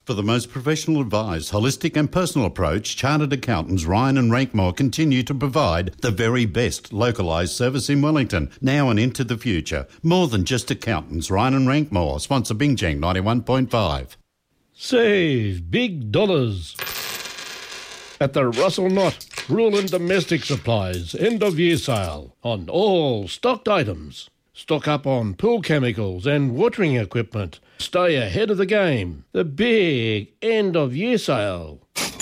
For the most professional advised, holistic and personal approach, Chartered Accountants Ryan and Rankmore continue to provide the very best localised service in Wellington, now and into the future. More than just accountants, Ryan and Rankmore, sponsor Bingjang 91.5. Save big dollars at the Russell Knott Rural and Domestic Supplies end-of-year sale on all stocked items. Stock up on pool chemicals and watering equipment. Stay ahead of the game. The big end-of-year sale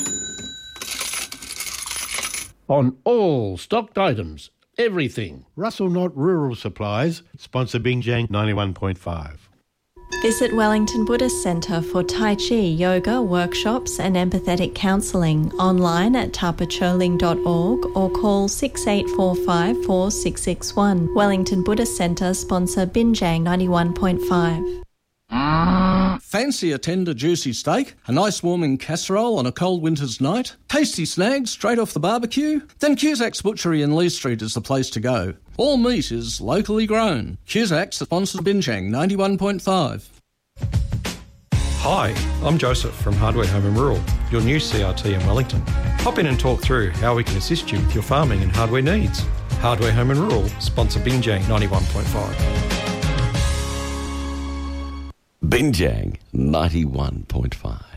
on all stocked items. Everything. Russell Knott Rural Supplies, sponsor Bingjang 91.5. Visit Wellington Buddhist Centre for Tai Chi, yoga, workshops and empathetic counselling online at tapacholing.org or call 6845 4661. Wellington Buddhist Centre sponsor Binjang 91.5. Fancy a tender, juicy steak? A nice warming casserole on a cold winter's night? Tasty snags straight off the barbecue? Then Cusac's Butchery in Lee Street is the place to go. All meat is locally grown. Cusac's sponsors Binjang 91.5. Hi, I'm Joseph from Hardware Home and Rural, your new CRT in Wellington. Pop in and talk through how we can assist you with your farming and hardware needs. Hardware Home and Rural, sponsor Binjang 91.5. Binjang 91.5.